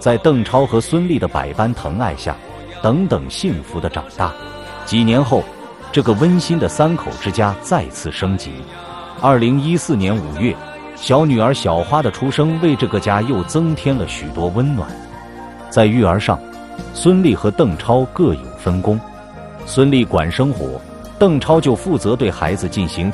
在邓超和孙俪的百般疼爱下，等等幸福的长大。几年后，这个温馨的三口之家再次升级。2014年5月，小女儿小花的出生为这个家又增添了许多温暖。在育儿上，孙俪和邓超各有分工，孙俪管生活，邓超就负责对孩子进行